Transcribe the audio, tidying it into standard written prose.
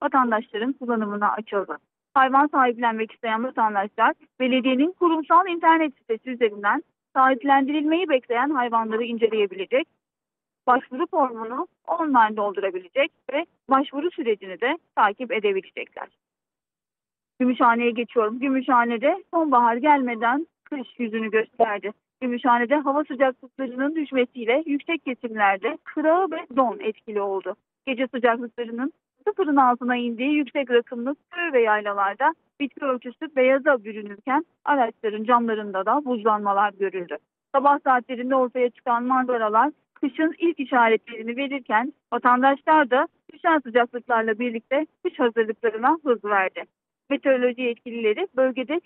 vatandaşların kullanımına açıldı. Hayvan sahiplenmek isteyen vatandaşlar belediyenin kurumsal internet sitesi üzerinden sahiplendirilmeyi bekleyen hayvanları inceleyebilecek, başvuru formunu online doldurabilecek ve başvuru sürecini de takip edebilecekler. Gümüşhane'ye geçiyorum. Gümüşhane'de sonbahar gelmeden kış yüzünü gösterdi. Gümüşhane'de hava sıcaklıklarının düşmesiyle yüksek kesimlerde kırağı ve don etkili oldu. Gece sıcaklıklarının sıfırın altına indiği yüksek rakımlı köy ve yaylalarda bitki örtüsü beyaza bürünürken araçların camlarında da buzlanmalar görüldü. Sabah saatlerinde ortaya çıkan manzaralar kışın ilk işaretlerini verirken vatandaşlar da düşen sıcaklıklarla birlikte kış hazırlıklarına hız verdi. Meteoroloji yetkilileri bölgede